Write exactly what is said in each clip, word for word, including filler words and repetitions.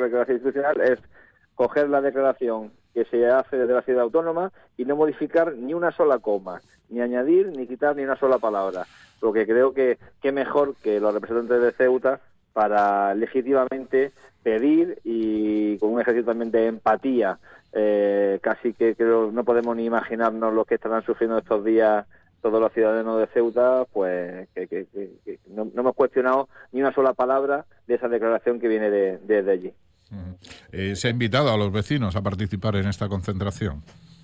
declaración institucional es coger la declaración que se hace desde la ciudad autónoma y no modificar ni una sola coma, ni añadir ni quitar ni una sola palabra. Porque creo que qué mejor que los representantes de Ceuta para legítimamente pedir y con un ejercicio también de empatía, eh, casi que creo no podemos ni imaginarnos lo que estarán sufriendo estos días todos los ciudadanos de Ceuta, pues que, que, que, que no, no hemos cuestionado ni una sola palabra de esa declaración que viene de, de, de allí. Uh-huh. Eh, ¿Se ha invitado a los vecinos a participar en esta concentración?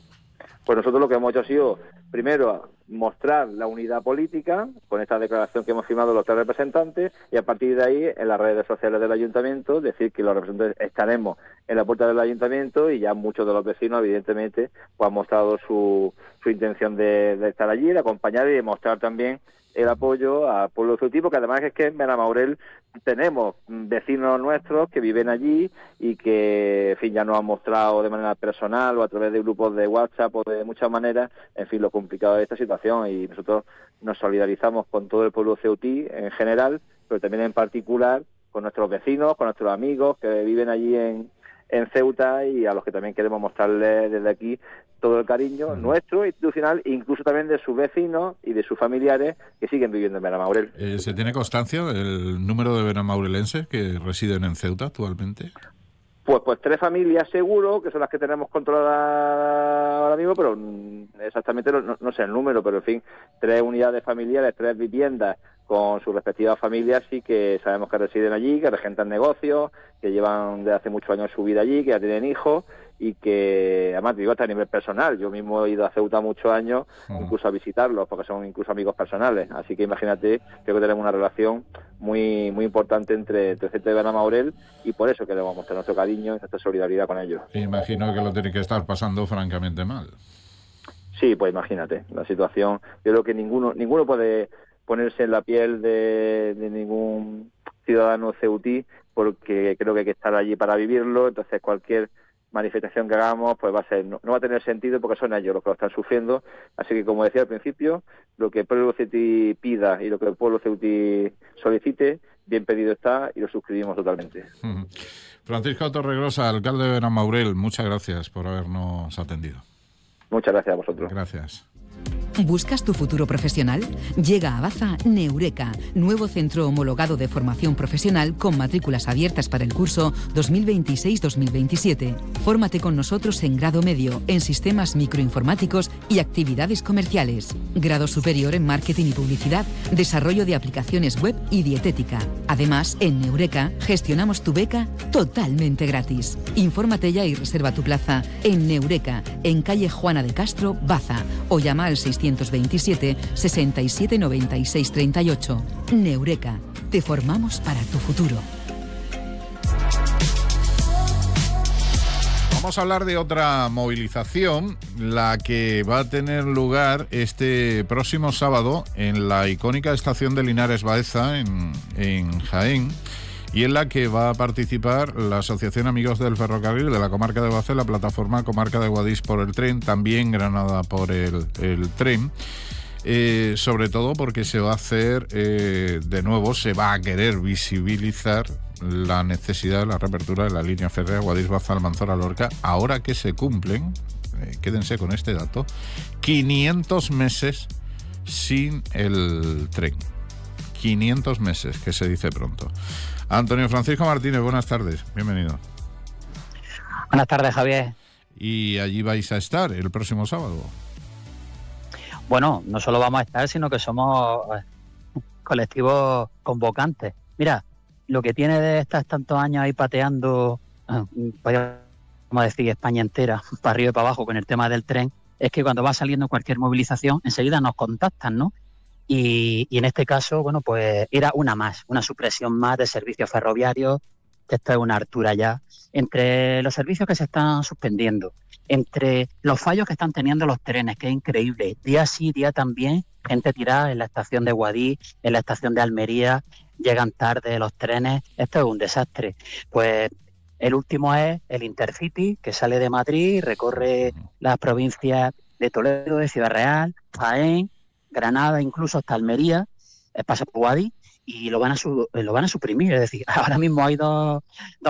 Pues nosotros lo que hemos hecho ha sido, primero, mostrar la unidad política con esta declaración que hemos firmado los tres representantes y a partir de ahí, en las redes sociales del ayuntamiento, decir que los representantes estaremos en la puerta del ayuntamiento y ya muchos de los vecinos, evidentemente, pues han mostrado su, su intención de, de estar allí, de acompañar y de mostrar también el apoyo al pueblo ceutí, que además es que en Benamaurel tenemos vecinos nuestros que viven allí y que, en fin, ya nos han mostrado de manera personal o a través de grupos de WhatsApp o de muchas maneras, en fin, lo complicado de esta situación, y nosotros nos solidarizamos con todo el pueblo ceutí en general, pero también en particular con nuestros vecinos, con nuestros amigos que viven allí en en Ceuta y a los que también queremos mostrarles desde aquí todo el cariño mm. nuestro, institucional, incluso también de sus vecinos y de sus familiares que siguen viviendo en Benamaurel. Eh, ¿Se tiene constancia del número de benamaurelenses que residen en Ceuta actualmente? Pues pues tres familias seguro, que son las que tenemos controladas ahora mismo, pero exactamente no, no sé el número, pero en fin, tres unidades familiares, tres viviendas con sus respectivas familias, sí que sabemos que residen allí, que regentan negocios, que llevan desde hace muchos años su vida allí, que ya tienen hijos y que, además, digo, hasta a nivel personal. Yo mismo he ido a Ceuta muchos años, uh-huh. incluso a visitarlos, porque son incluso amigos personales. Así que imagínate, creo que tenemos una relación muy muy importante entre, entre Ceuta y Benamaurel y por eso queremos mostrar nuestro cariño y nuestra solidaridad con ellos. Imagino que lo tiene que estar pasando francamente mal. Sí, pues imagínate, la situación. Yo creo que ninguno ninguno puede ponerse en la piel de, de ningún ciudadano ceutí, porque creo que hay que estar allí para vivirlo. Entonces cualquier manifestación que hagamos pues va a ser no, no va a tener sentido, porque son ellos los que lo están sufriendo. Así que, como decía al principio, lo que el pueblo ceutí pida y lo que el pueblo ceutí solicite, bien pedido está y lo suscribimos totalmente. Uh-huh. Francisco Torregrosa, alcalde de Benamaurel, muchas gracias por habernos atendido. Muchas gracias a vosotros. Gracias. ¿Buscas tu futuro profesional? Llega a Baza Neureka, nuevo centro homologado de formación profesional con matrículas abiertas para el curso dos mil veintiséis dos mil veintisiete. Fórmate con nosotros en grado medio, en sistemas microinformáticos y actividades comerciales. Grado superior en marketing y publicidad, desarrollo de aplicaciones web y dietética. Además, en Neureka gestionamos tu beca totalmente gratis. Infórmate ya y reserva tu plaza en Neureka, en calle Juana de Castro, Baza, o llama al seiscientos veintisiete, sesenta y siete, noventa y seis, treinta y ocho. Neureka, te formamos para tu futuro. Vamos a hablar de otra movilización, la que va a tener lugar este próximo sábado en la icónica estación de Linares Baeza, en, en Jaén, y en la que va a participar la Asociación Amigos del Ferrocarril de la Comarca de Baeza, la plataforma Comarca de Guadix por el Tren, también Granada por el, el Tren, eh, sobre todo porque se va a hacer, eh, de nuevo, se va a querer visibilizar la necesidad de la reapertura de la línea férrea Guadix-Baza-Almanzora-Lorca, ahora que se cumplen, eh, quédense con este dato, quinientos meses sin el tren. quinientos meses, que se dice pronto. Antonio Francisco Martínez, buenas tardes, bienvenido. Buenas tardes, Javier. Y allí vais a estar el próximo sábado. Bueno, no solo vamos a estar, sino que somos colectivos convocantes. Mira, lo que tiene de estar tantos años ahí pateando, podríamos decir España entera, para arriba y para abajo con el tema del tren, es que cuando va saliendo cualquier movilización, enseguida nos contactan, ¿no? Y, y en este caso, bueno, pues era una más, una supresión más de servicios ferroviarios, que esto es una hartura ya, entre los servicios que se están suspendiendo, entre los fallos que están teniendo los trenes, que es increíble, día sí, día también, gente tirada en la estación de Guadix, en la estación de Almería, llegan tarde los trenes, esto es un desastre. Pues el último es el Intercity, que sale de Madrid, recorre las provincias de Toledo, de Ciudad Real, Jaén, Granada, incluso hasta Almería, pasa por Guadix y lo van a su, lo van a suprimir. Es decir, ahora mismo hay dos, dos